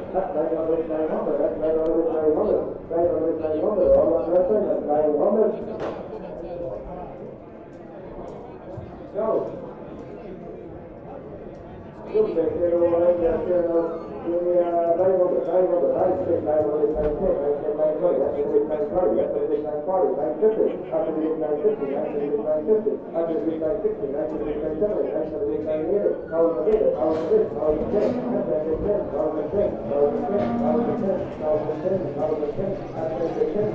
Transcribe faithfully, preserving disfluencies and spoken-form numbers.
That's nine hundred, nine hundred, that's nine hundred, nine hundred, nine hundred, nine hundred, all on that side, that's nine hundred. Go. Good, they say, oh, I just, you know, give me, uh, nine hundred, nine hundred, nine six, nine hundred, nine ten, nine ten, nine twenty, that's the big nine forty, that's the big nine forty, nine fifty, that's the big nine fifty, that's the big nine fifty, that's the big nine sixty, that's the big nine seventy, that's the big nine eighty, thousand eighty, thousand this, thousand ten, that's the big ten, thousand ten, thousand ten, thousand ten, thousand ten, thousand ten, that's the big ten,